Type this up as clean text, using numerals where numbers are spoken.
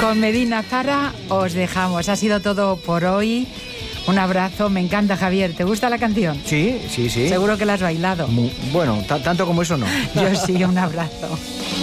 Con Medina Zara os dejamos. Ha sido todo por hoy. Un abrazo. Me encanta, Javier. ¿Te gusta la canción? Sí. Seguro que la has bailado. Bueno, tanto como eso no. Yo sí, un abrazo.